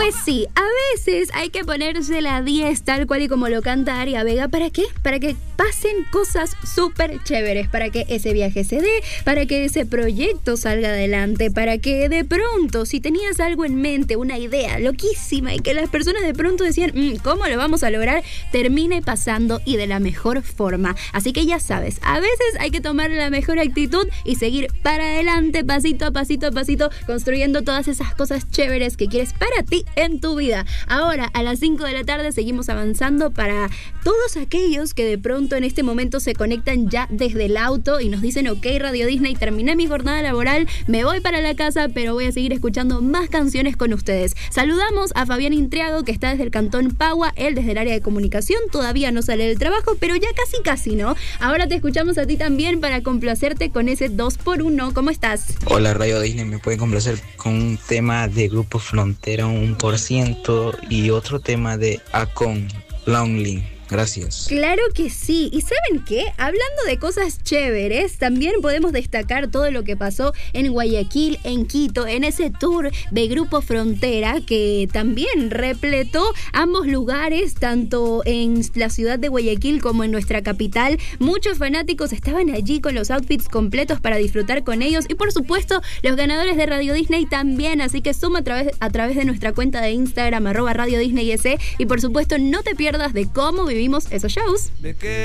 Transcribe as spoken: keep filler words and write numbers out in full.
Pues sí, a veces hay que ponerse la diez tal cual y como lo canta Aria Vega. ¿Para qué? Para que pasen cosas súper chéveres, para que ese viaje se dé, para que ese proyecto salga adelante, para que de pronto, si tenías algo en mente, una idea loquísima y que las personas de pronto decían, mmm, ¿cómo lo vamos a lograr? Termine pasando y de la mejor forma. Así que ya sabes, a veces hay que tomar la mejor actitud y seguir para adelante, pasito a pasito a pasito, construyendo todas esas cosas chéveres que quieres para ti en tu vida. Ahora, a las cinco de la tarde seguimos avanzando para todos aquellos que de pronto en este momento se conectan ya desde el auto y nos dicen, ok, Radio Disney, terminé mi jornada laboral, me voy para la casa, pero voy a seguir escuchando más canciones con ustedes. Saludamos a Fabián Intriago, que está desde el Cantón Pagua, él desde el área de comunicación, todavía no sale del trabajo, pero ya casi casi, ¿no? Ahora te escuchamos a ti también para complacerte con ese dos por uno. ¿Cómo estás? Hola, Radio Disney, me pueden complacer con un tema de Grupo Frontera, un por ciento, y otro tema de Akon, Lonely. Gracias. Claro que sí. ¿Y saben qué? Hablando de cosas chéveres, también podemos destacar todo lo que pasó en Guayaquil, en Quito, en ese tour de Grupo Frontera que también repletó ambos lugares, tanto en la ciudad de Guayaquil como en nuestra capital. Muchos fanáticos estaban allí con los outfits completos para disfrutar con ellos y por supuesto los ganadores de Radio Disney también, así que suma a través, a través de nuestra cuenta de Instagram arroba Radio Disney S y por supuesto no te pierdas de cómo vivimos esos shows.